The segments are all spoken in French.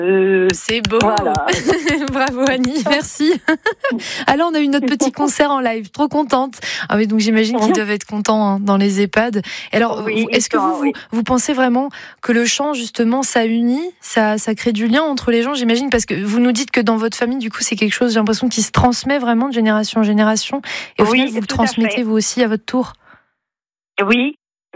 C'est beau. Voilà. Bravo Annie, merci. Alors on a eu notre petit concert en live, trop contente. Ah oui, donc j'imagine qu'ils doivent être contents dans les EHPAD. Alors Oui, est-ce que vous pensez vraiment que le chant justement ça unit, ça crée du lien entre les gens, j'imagine, parce que vous nous dites que dans votre famille du coup c'est quelque chose, j'ai l'impression, qui se transmet vraiment de génération en génération, et au final vous le transmettez vous aussi à votre tour. Oui.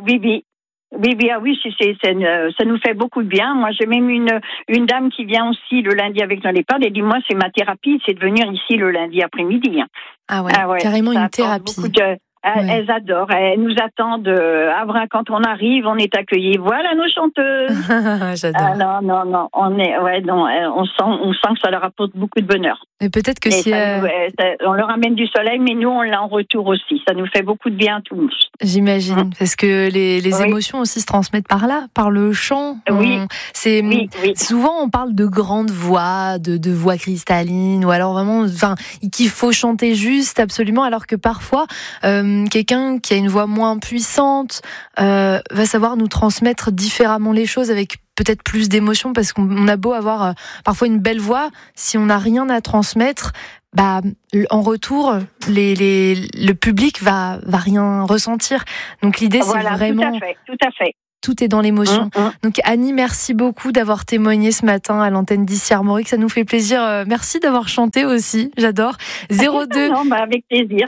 Ça nous fait beaucoup de bien. Moi, j'ai même une dame qui vient aussi le lundi avec dans l'EHPAD. Elle dit, moi, c'est ma thérapie, c'est de venir ici le lundi après-midi. Ah ouais, carrément une thérapie. Elles adorent, elles nous attendent. Quand on arrive, on est accueillis. Voilà nos chanteuses. J'adore. Non, on sent que ça leur apporte beaucoup de bonheur. Et peut-être que on leur amène du soleil, mais nous on l'a en retour aussi. Ça nous fait beaucoup de bien à tous. J'imagine, parce que les émotions aussi se transmettent par là, par le chant. Oui. Souvent on parle de grandes voix, de voix cristallines, ou alors vraiment, qu'il faut chanter juste, absolument, alors que parfois quelqu'un qui a une voix moins puissante va savoir nous transmettre différemment les choses avec peut-être plus d'émotion, parce qu'on a beau avoir parfois une belle voix, si on n'a rien à transmettre, en retour, le public va rien ressentir. Donc l'idée, c'est vraiment... Tout à fait. Tout est dans l'émotion. Donc Annie, merci beaucoup d'avoir témoigné ce matin à l'antenne d'Ici Armorique. Ça nous fait plaisir. Merci d'avoir chanté aussi. J'adore. 02. Non, avec plaisir.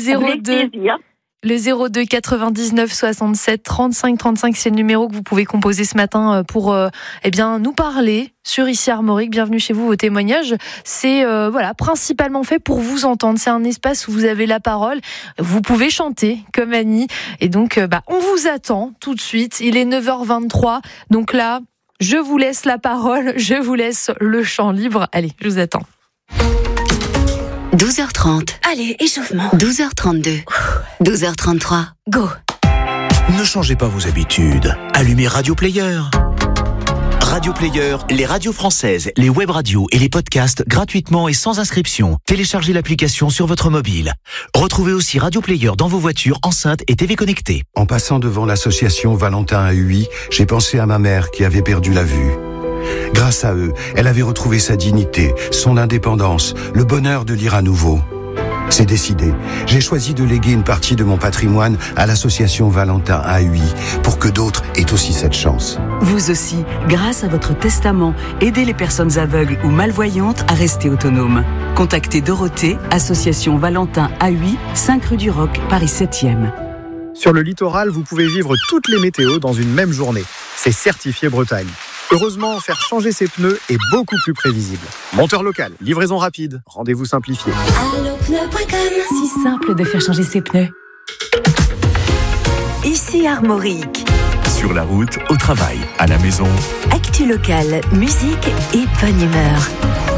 Le 02 99 67 35 35, c'est le numéro que vous pouvez composer ce matin pour nous parler sur Ici Armorique. Bienvenue chez vous. Vos témoignages, c'est principalement fait pour vous entendre. C'est un espace où vous avez la parole. Vous pouvez chanter comme Annie. Et donc, on vous attend tout de suite. Il est 9h23. Donc là, je vous laisse la parole. Je vous laisse le chant libre. Allez, je vous attends. 12h30. Allez, échauffement. 12h32. 12h33. Go. Ne changez pas vos habitudes. Allumez Radio Player. Radio Player, les radios françaises, les web radios et les podcasts gratuitement et sans inscription. Téléchargez l'application sur votre mobile. Retrouvez aussi Radio Player dans vos voitures, enceintes et TV connectées. En passant devant l'association Valentin AUI, j'ai pensé à ma mère qui avait perdu la vue. Grâce à eux, elle avait retrouvé sa dignité, son indépendance, le bonheur de lire à nouveau. C'est décidé. J'ai choisi de léguer une partie de mon patrimoine à l'association Valentin AUI pour que d'autres aient aussi cette chance. Vous aussi, grâce à votre testament, aidez les personnes aveugles ou malvoyantes à rester autonomes. Contactez Dorothée, association Valentin AUI, 5 rue du Roc, Paris 7e. Sur le littoral, vous pouvez vivre toutes les météos dans une même journée. C'est certifié Bretagne. Heureusement, faire changer ses pneus est beaucoup plus prévisible. Monteur local, livraison rapide, rendez-vous simplifié. Allopneu.com. Si simple de faire changer ses pneus. Ici Armorique. Sur la route, au travail, à la maison. Actu locale, musique et bonne humeur.